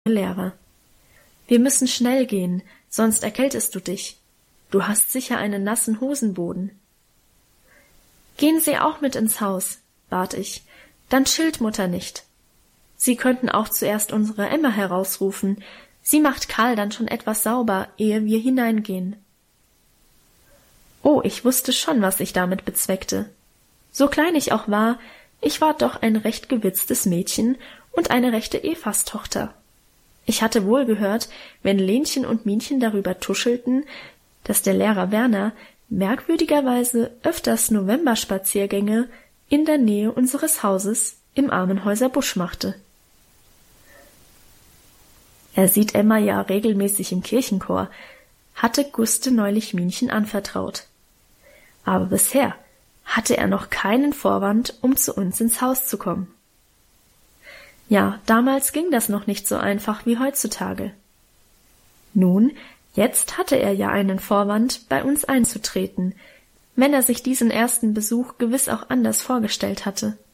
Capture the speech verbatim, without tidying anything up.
Lehrer. »Wir müssen schnell gehen, sonst erkältest du dich. Du hast sicher einen nassen Hosenboden.« »Gehen Sie auch mit ins Haus«, bat ich, »dann chillt Mutter nicht. Sie könnten auch zuerst unsere Emma herausrufen. Sie macht Karl dann schon etwas sauber, ehe wir hineingehen.« Oh, ich wusste schon, was ich damit bezweckte. So klein ich auch war, ich war doch ein recht gewitztes Mädchen und eine rechte Evastochter. Ich hatte wohl gehört, wenn Lenchen und Minchen darüber tuschelten, dass der Lehrer Werner merkwürdigerweise öfters Novemberspaziergänge in der Nähe unseres Hauses im Armenhäuser Busch machte. »Er sieht Emma ja regelmäßig im Kirchenchor«, hatte Guste neulich Minchen anvertraut. Aber bisher hatte er noch keinen Vorwand, um zu uns ins Haus zu kommen. Ja, damals ging das noch nicht so einfach wie heutzutage. Nun, jetzt hatte er ja einen Vorwand, bei uns einzutreten, wenn er sich diesen ersten Besuch gewiss auch anders vorgestellt hatte.